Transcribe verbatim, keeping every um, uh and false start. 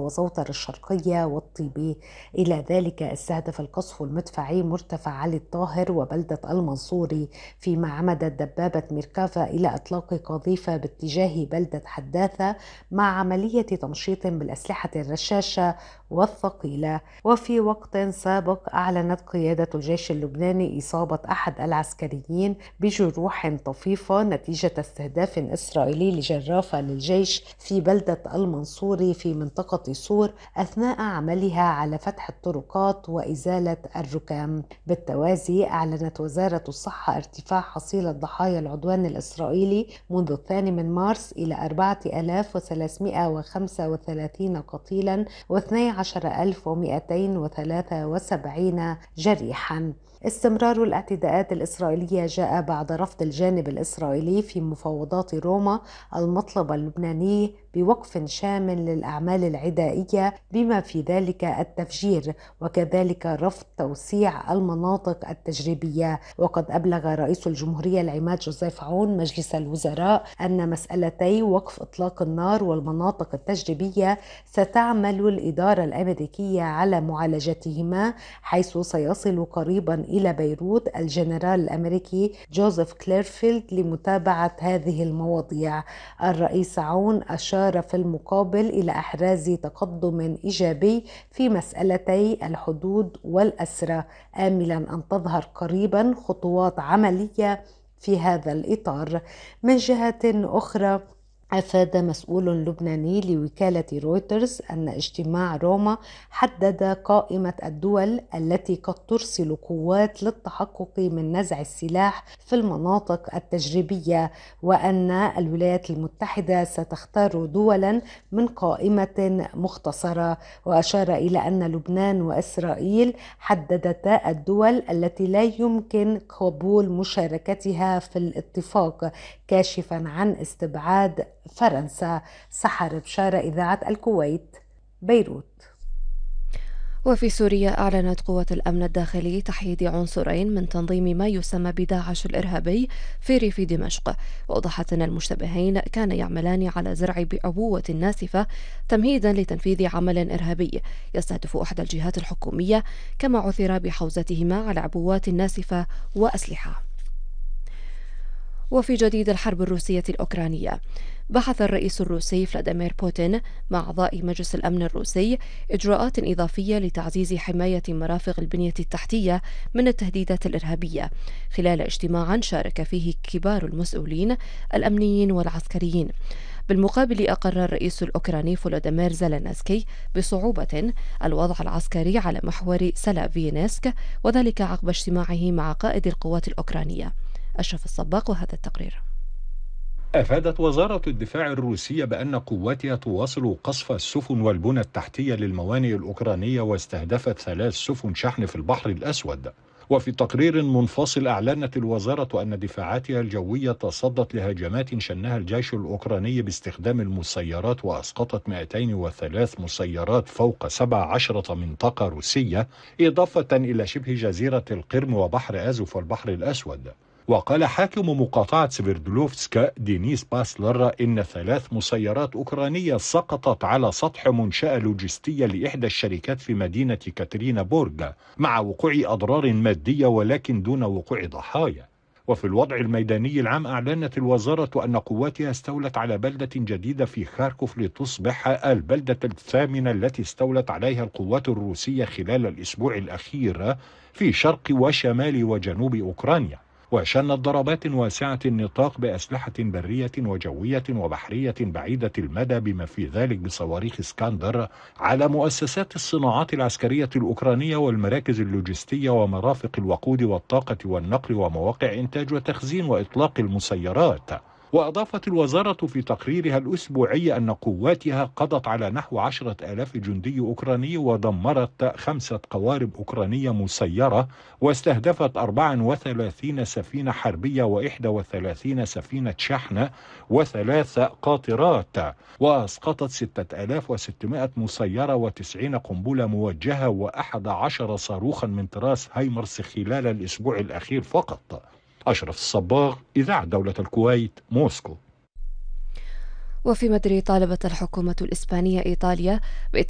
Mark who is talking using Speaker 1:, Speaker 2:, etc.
Speaker 1: وزوطر الشرقية والطيبي. إلى ذلك استهدف القصف المدفعي مرتفع علي الطاهر وبلدة المنصوري، فيما عمدت دبابة ميركافا إلى إطلاق قذيفة باتجاه بلدة حداثة مع عملية تمشيط بالأسلحة الرشاشة والثقيلة. وفي وقت سابق أعلنت قيادة الجيش اللبناني إصابة أحد العسكريين بجروح طفيفة نتيجة استهداف إسرائيلي لجرافة للجيش في بلدة المنصوري في منطقة صور أثناء عملها على فتح الطرقات وإزالة الركام. بالتوازي أعلنت وزارة الصحة ارتفاع حصيلة ضحايا العدوان الإسرائيلي منذ الثاني من مارس إلى أربعة آلاف وثلاثمائة وخمسة وثلاثين قتيلا واثني عشر ألف ومئتين وثلاثة وسبعين جريحا. استمرار الاعتداءات الإسرائيلية جاء بعد رفض الجانب الإسرائيلي في مفاوضات روما المطلب اللبناني بوقف شامل للأعمال العدائية بما في ذلك التفجير، وكذلك رفض توسيع المناطق التجريبية. وقد أبلغ رئيس الجمهورية العماد جوزيف عون مجلس الوزراء أن مسألتي وقف إطلاق النار والمناطق التجريبية ستعمل الإدارة الأمريكية على معالجتهما، حيث سيصل قريبا إلى بيروت الجنرال الأمريكي جوزيف كليرفيلد لمتابعة هذه المواضيع. الرئيس عون أشار في المقابل إلى إحراز تقدم إيجابي في مسألتي الحدود والأسرى، آملا أن تظهر قريبا خطوات عملية في هذا الإطار. من جهة أخرى، أفاد مسؤول لبناني لوكالة رويترز أن اجتماع روما حدد قائمة الدول التي قد ترسل قوات للتحقق من نزع السلاح في المناطق التجريبية، وأن الولايات المتحدة ستختار دولا من قائمة مختصرة. وأشار إلى أن لبنان وإسرائيل حددتا الدول التي لا يمكن قبول مشاركتها في الاتفاق، كاشفا عن استبعاد فرنسا. سحر بشارة، إذاعة الكويت، بيروت.
Speaker 2: وفي سوريا أعلنت قوات الأمن الداخلي تحييد عنصرين من تنظيم ما يسمى بداعش الإرهابي في ريف دمشق. وأوضحت أن المشتبهين كان يعملان على زرع بعبوة ناسفة تمهيدا لتنفيذ عمل إرهابي يستهدف أحد الجهات الحكومية، كما عثر بحوزتهما على عبوات ناسفة وأسلحة. وفي جديد الحرب الروسية الأوكرانية، بحث الرئيس الروسي فلاديمير بوتين مع أعضاء مجلس الأمن الروسي إجراءات إضافية لتعزيز حماية مرافق البنية التحتية من التهديدات الإرهابية، خلال اجتماع شارك فيه كبار المسؤولين الأمنيين والعسكريين. بالمقابل، أقر الرئيس الأوكراني فولوديمير زيلينسكي بصعوبة الوضع العسكري على محور سلافينسك، وذلك عقب اجتماعه مع قائد القوات الأوكرانية. أشرف الصباق وهذا التقرير.
Speaker 3: أفادت وزارة الدفاع الروسية بأن قواتها تواصل قصف السفن والبنى التحتية للموانئ الأوكرانية، واستهدفت ثلاث سفن شحن في البحر الأسود. وفي تقرير منفصل أعلنت الوزارة أن دفاعاتها الجوية تصدت لهجمات شنها الجيش الأوكراني باستخدام المسيرات، وأسقطت مئتين وثلاث مسيرات فوق سبع عشرة منطقة روسية، إضافة إلى شبه جزيرة القرم وبحر آزوف والبحر الأسود. وقال حاكم مقاطعة سفيردلوفسكا دينيس باسلر إن ثلاث مسيرات أوكرانية سقطت على سطح منشأة لوجستية لإحدى الشركات في مدينة كاترينا بورغ، مع وقوع أضرار مادية ولكن دون وقوع ضحايا. وفي الوضع الميداني العام، أعلنت الوزارة أن قواتها استولت على بلدة جديدة في خاركوف لتصبح البلدة الثامنة التي استولت عليها القوات الروسية خلال الأسبوع الأخير في شرق وشمال وجنوب أوكرانيا. وشنت ضربات واسعة النطاق بأسلحة برية وجوية وبحرية بعيدة المدى بما في ذلك بصواريخ اسكندر على مؤسسات الصناعات العسكرية الأوكرانية والمراكز اللوجستية ومرافق الوقود والطاقة والنقل ومواقع إنتاج وتخزين وإطلاق المسيرات. وأضافت الوزارة في تقريرها الأسبوعي أن قواتها قضت على نحو عشرة آلاف جندي أوكراني، ودمرت خمسة قوارب أوكرانية مسيرة، واستهدفت أربعة وثلاثين سفينة حربية وإحدى وثلاثين سفينة شحن وثلاث قاطرات، وأسقطت ستة آلاف وستمائة مسيرة وتسعين قنبلة موجهة وأحد عشر صاروخا من طراز هايمرس خلال الأسبوع الأخير فقط. أشرف الصباغ، إذاعة دولة الكويت، موسكو.
Speaker 2: وفي مدريد، طالبت الحكومة الإسبانية إيطاليا